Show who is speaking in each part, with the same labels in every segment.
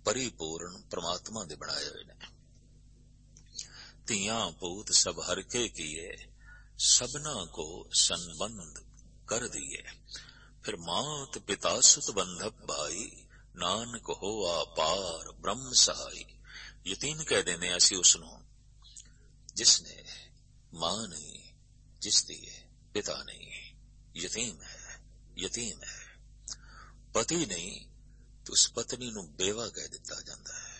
Speaker 1: परिपूर्ण परमात्मा दे बनाए हुए ने। तियां पूत सब हर के किए, सबना को संबंध कर दिए। फिर मात पिता सुत बंधप भाई, नानक होआ पार ब्रह्म सहाई। यतीम कह देने असी उसनों जिसने मां नहीं, जिसदी पिता नहीं, यतीम है, यतीम है। पति नहीं तो उस पत्नी नूं बेवा कह दिता जाता है,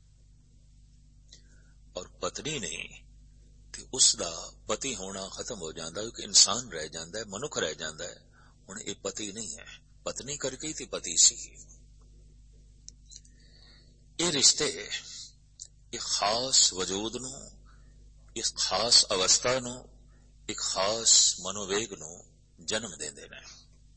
Speaker 1: और पत्नी नहीं तो उसका पति होना खत्म हो जाता है। एक इंसान रह जाता है, मनुख रह जाता है। हुण ये पति नहीं है, पत्नी करके ही पति सी। ये रिश्ते एक खास वजूद नूं, इस खास अवस्था नूं, एक खास मनोवेग नूं जन्म देंदे ने।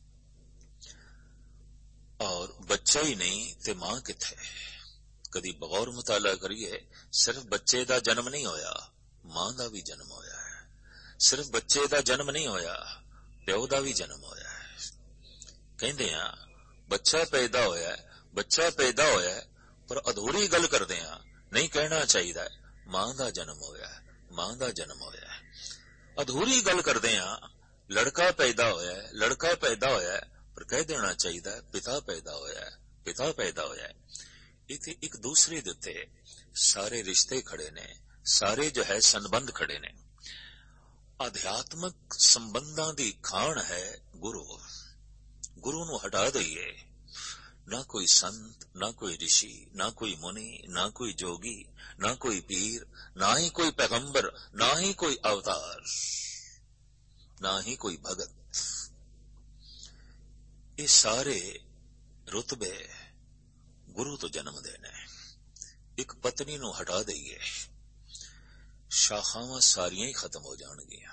Speaker 1: और बच्चा ही नहीं ते मां किथे? कदी बगौर मुताला करिए, सिर्फ बच्चे दा जन्म नहीं होया, मां दा भी जन्म होया है। सिर्फ बच्चे दा जन्म नहीं होया, प्यो दा भी जन्म होया है। कहंदे आ बच्चा पैदा होया है, बच्चा पैदा होया है, पर अधूरी गल करदे आ, नहीं कहना चाहिए मां दा जन्म होया है, मां दा जन्म होया है। अधूरी गल करदे आ, लड़का पैदा होया है, लड़का पैदा होया है, पर कह देना चाहिए पिता पैदा होया है, पिता पैदा होया है। इथे एक दूसरे दे उत्ते सारे रिश्ते खड़े ने, सारे जो है संबंध खड़े ने। आध्यात्मिक संबंधां दी खान है गुरु। गुरु नूं हटा दईए, ना कोई संत, ना कोई ऋषि, ना कोई मुनि, ना कोई जोगी, ना कोई पीर, ना ही कोई पैगंबर, ना ही कोई अवतार, ना ही कोई भगत। ये सारे रुतबे गुरु तो जन्म देने। एक पत्नी नूं हटा दईए, शाखावां सारियां ही खत्म हो जाणगियां।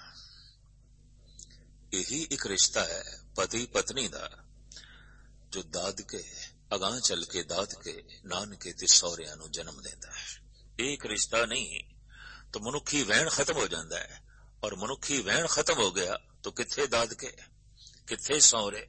Speaker 1: यही एक रिश्ता है पति पत्नी दा, जो दादके अगां चल के दादके नानके ते सौहरियां नूं जन्म देंदा है। एक रिश्ता नहीं तो मनुखी वहण खत्म हो जाता है, और मनुखी वहण खत्म हो गया तो किथे दादके, किथे सौहरे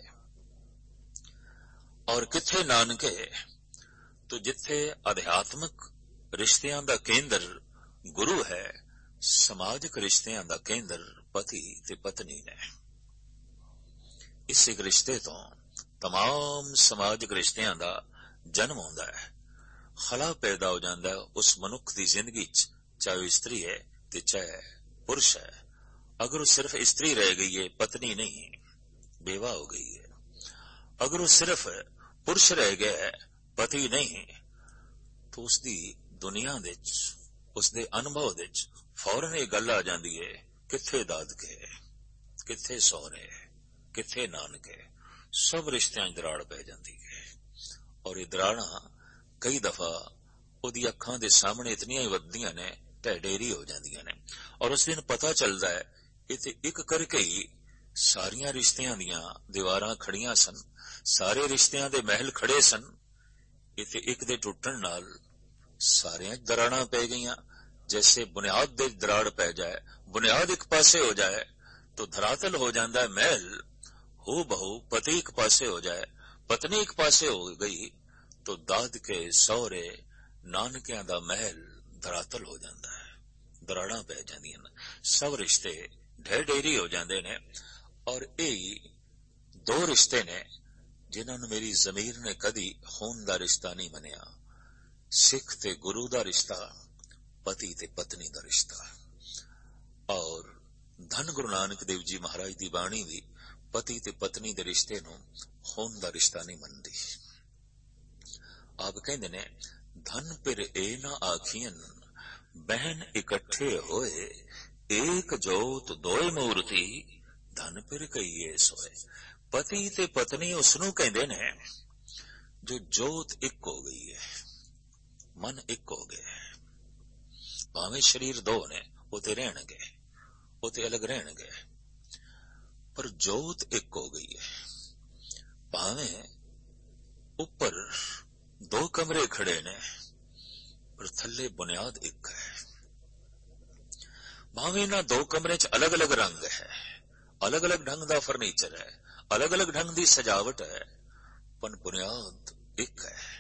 Speaker 1: और किथे नानके। तो जिथे आध्यात्मिक रिश्तियां दा केंद्र गुरु है, समाजिक रिश्तियां दा केंद्र पति ते पत्नी ने। इस एक रिश्ते तो तमाम समाजिक रिश्तियां दा जन्म होंदा है, खला पैदा हो जाता है उस मनुख की जिंदगी च, चाहे वह स्त्री है ते चाहे पुरुष है। अगर वो सिर्फ स्त्री रह गई है, पत्नी नहीं, बेवा हो गई है। अगर वो सिर्फ पुरुष रह गया है, पति नहीं, तो उसकी दुनिया दे उसके अनुभव दे फौरन ये गल आ जाती है, किथे दादके, किथे सौहरे, किथे नानके। सब रिश्तियां दराड़ पै जाती है, और ये दराड़ा कई दफा उहदी अखां दे सामने इतनियां ही वधदियां ने, ढेरी हो जांदियां ने। और उस दिन पता चलता है इते एक करके ही सारियां रिश्तियां दियां दीवारां खड़ियां सन, सारे रिश्तियां दे महल खड़े सन। इते एक दे टुटण नाल सारियां दराड़ां पै गईयां। जैसे बुनियाद दे दराड़ पै जाए, बुनियाद एक पासे हो जाए तो धरातल हो जाता है महल। हो बहु पति एक पासे हो जाए, पत्नी एक पासे हो गई तो दाद के सौरे नानकियां दा महल धरातल हो जाता है, दराड़ां पै जांदियां ने। सब रिश्ते ढेरी हो जाते ने। और यही दो रिश्ते ने जिन्हां नूं मेरी जमीर ने कदी खून दा रिश्ता नहीं मनिया। सिख ते गुरु दा रिश्ता, पति ते पत्नी दा रिश्ता। और धन गुरु नानक देव जी महाराज दी बाणी भी पति ते पत्नी दे रिश्ते नूं खून दा रिश्ता नहीं मनदी। आप कहंदे ने, धन पिर ए ना आखियन, बहन इकट्ठे होए, एक जोत दोए मूर्ति, धन पिर कईए सोए। पति ते पत्नी उसनू कहंदे ने जो जोत एक हो गई है, मन एक हो गया है। भावें शरीर दो ने, वो ते रहणगे, वो ते अलग रहणगे, पर जोत एक हो गई है। भावें ऊपर दो कमरे खड़े ने, पर थल्ले बुनियाद एक है। भावें ना दो कमरे च अलग अलग रंग है, अलग अलग ढंग दा फर्नीचर है, अलग अलग ढंग दी सजावट है, पर बुनियाद एक है।